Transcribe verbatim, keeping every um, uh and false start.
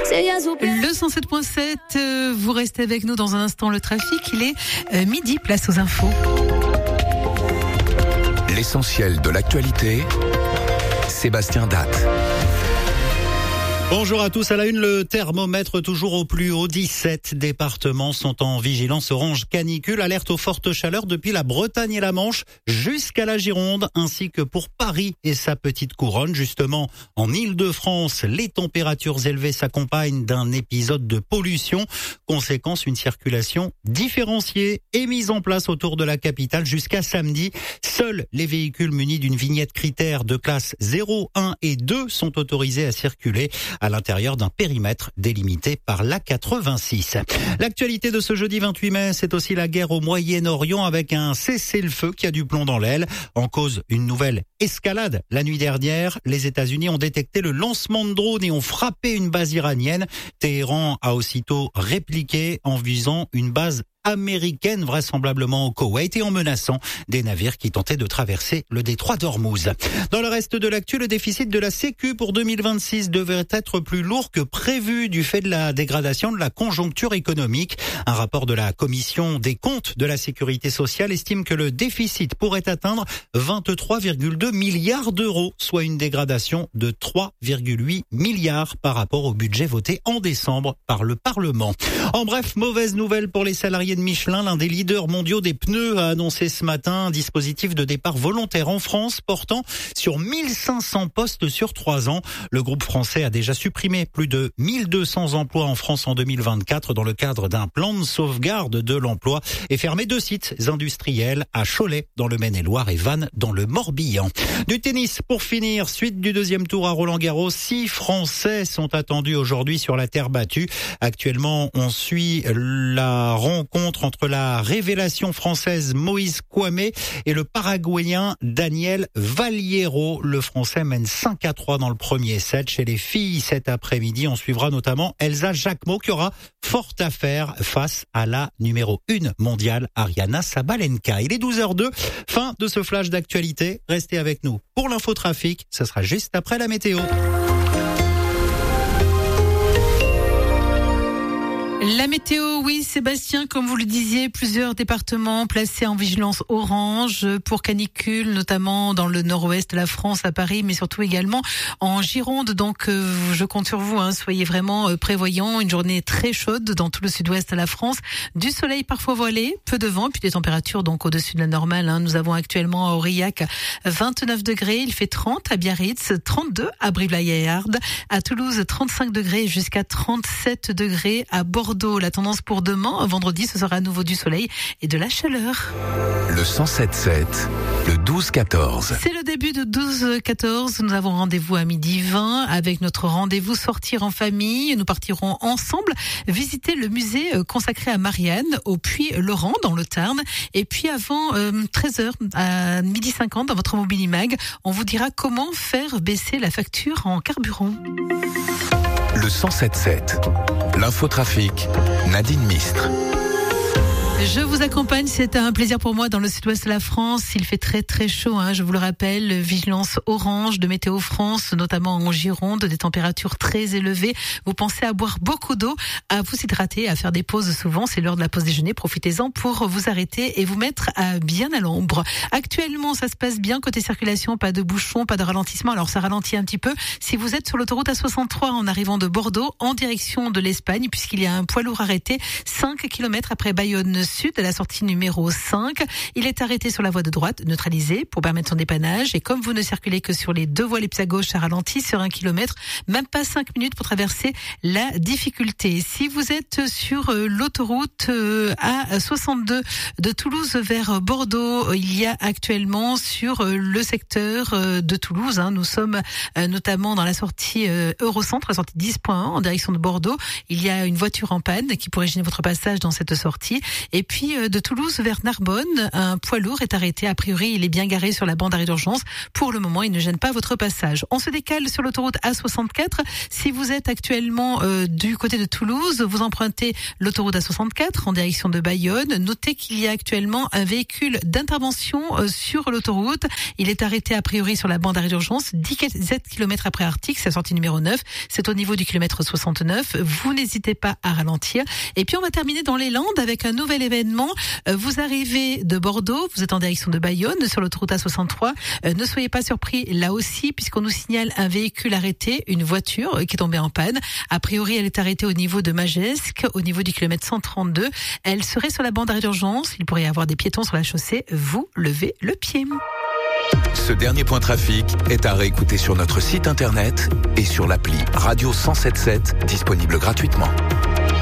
Le cent sept point sept, euh, vous restez avec nous dans un instant. Le trafic, il est euh, midi, place aux infos. L'essentiel de l'actualité, Sébastien Datte. Bonjour à tous, à la une, le thermomètre toujours au plus haut. dix-sept départements sont en vigilance orange canicule, alerte aux fortes chaleurs depuis la Bretagne et la Manche jusqu'à la Gironde, ainsi que pour Paris et sa petite couronne. Justement, en Île-de-France, les températures élevées s'accompagnent d'un épisode de pollution. Conséquence, une circulation différenciée est mise en place autour de la capitale jusqu'à samedi. Seuls les véhicules munis d'une vignette critère de classe zéro, un et deux sont autorisés à circuler à l'intérieur d'un périmètre délimité par l'A quatre-vingt-six. L'actualité de ce jeudi vingt-huit mai, c'est aussi la guerre au Moyen-Orient avec un cessez-le-feu qui a du plomb dans l'aile. En cause, une nouvelle escalade. La nuit dernière, les États-Unis ont détecté le lancement de drones et ont frappé une base iranienne. Téhéran a aussitôt répliqué en visant une base américaine, vraisemblablement au Koweït, et en menaçant des navires qui tentaient de traverser le détroit d'Ormuz. Dans le reste de l'actu, le déficit de la Sécu pour deux mille vingt-six devrait être plus lourd que prévu du fait de la dégradation de la conjoncture économique. Un rapport de la Commission des comptes de la Sécurité sociale estime que le déficit pourrait atteindre vingt-trois virgule deux milliards d'euros, soit une dégradation de trois virgule huit milliards par rapport au budget voté en décembre par le Parlement. En bref, mauvaise nouvelle pour les salariés de Michelin. L'un des leaders mondiaux des pneus a annoncé ce matin un dispositif de départ volontaire en France portant sur mille cinq cents postes sur trois ans. Le groupe français a déjà supprimé plus de mille deux cents emplois en France en deux mille vingt-quatre dans le cadre d'un plan de sauvegarde de l'emploi et fermé deux sites industriels à Cholet dans le Maine-et-Loire et Vannes dans le Morbihan. Du tennis pour finir, suite du deuxième tour à Roland-Garros. Six Français sont attendus aujourd'hui sur la terre battue. Actuellement, on suit la rencontre entre la révélation française Moïse Kouamé et le Paraguayen Daniel Valliero. Le Français mène cinq à trois dans le premier set. Chez les filles, cet après-midi, on suivra notamment Elsa Jacquemot qui aura fort à faire face à la numéro un mondiale Ariana Sabalenka. Il est douze heures deux, fin de ce flash d'actualité. Restez avec nous pour l'infotrafic, ce sera juste après la météo. La météo, oui, Sébastien, comme vous le disiez, plusieurs départements placés en vigilance orange pour canicule, notamment dans le nord-ouest de la France, à Paris, mais surtout également en Gironde. Donc, euh, je compte sur vous, hein, soyez vraiment euh, prévoyants. Une journée très chaude dans tout le sud-ouest de la France. Du soleil parfois voilé, peu de vent, puis des températures donc au-dessus de la normale. Hein. Nous avons actuellement à Aurillac vingt-neuf degrés, il fait trente à Biarritz, trente-deux à Brive-la-Gaillarde, à Toulouse trente-cinq degrés jusqu'à trente-sept degrés à Bordeaux. La tendance pour demain, vendredi, ce sera à nouveau du soleil et de la chaleur. Le cent sept sept, le douze quatorze. C'est le début de douze quatorze. Nous avons rendez-vous à midi vingt avec notre rendez-vous sortir en famille. Nous partirons ensemble visiter le musée consacré à Marianne au Puy-Laurent dans le Tarn. Et puis avant euh, treize heures, à midi cinquante, dans votre Mobilimag, on vous dira comment faire baisser la facture en carburant. Le cent sept sept, l'infotrafic, Nadine Mistre. Je vous accompagne, c'est un plaisir pour moi dans le sud-ouest de la France. Il fait très très chaud, hein, je vous le rappelle. Vigilance orange de Météo France, notamment en Gironde, des températures très élevées. Vous pensez à boire beaucoup d'eau, à vous hydrater, à faire des pauses souvent. C'est l'heure de la pause déjeuner. Profitez-en pour vous arrêter et vous mettre à bien à l'ombre. Actuellement, ça se passe bien côté circulation, pas de bouchons, pas de ralentissement. Alors ça ralentit un petit peu si vous êtes sur l'autoroute A soixante-trois en arrivant de Bordeaux en direction de l'Espagne, puisqu'il y a un poids lourd arrêté cinq kilomètres après Bayonne Sud, à la sortie numéro cinq. Il est arrêté sur la voie de droite, neutralisé pour permettre son dépannage. Et comme vous ne circulez que sur les deux voies les plus à gauche, ça ralentit sur un kilomètre, même pas cinq minutes pour traverser la difficulté. Si vous êtes sur l'autoroute A soixante-deux de Toulouse vers Bordeaux, il y a actuellement sur le secteur de Toulouse, hein, nous sommes notamment dans la sortie Eurocentre, la sortie dix point un en direction de Bordeaux. Il y a une voiture en panne qui pourrait gêner votre passage dans cette sortie. Et Et puis de Toulouse vers Narbonne, un poids lourd est arrêté. A priori, il est bien garé sur la bande d'arrêt d'urgence. Pour le moment, il ne gêne pas votre passage. On se décale sur l'autoroute A soixante-quatre. Si vous êtes actuellement euh, du côté de Toulouse, vous empruntez l'autoroute A soixante-quatre en direction de Bayonne. Notez qu'il y a actuellement un véhicule d'intervention euh, sur l'autoroute. Il est arrêté a priori sur la bande d'arrêt d'urgence, dix-sept kilomètres après Arctic, c'est la sortie numéro neuf. C'est au niveau du kilomètre soixante-neuf. Vous n'hésitez pas à ralentir. Et puis on va terminer dans les Landes avec un nouvel événement. Euh, vous arrivez de Bordeaux, vous êtes en direction de Bayonne sur l'autoroute A soixante-trois. Euh, ne soyez pas surpris là aussi puisqu'on nous signale un véhicule arrêté, une voiture euh, qui est tombée en panne. A priori, elle est arrêtée au niveau de Magesque, au niveau du kilomètre cent trente-deux. Elle serait sur la bande d'arrêt d'urgence. Il pourrait y avoir des piétons sur la chaussée. Vous levez le pied. Ce dernier point trafic est à réécouter sur notre site internet et sur l'appli Radio cent soixante-dix-sept, disponible gratuitement.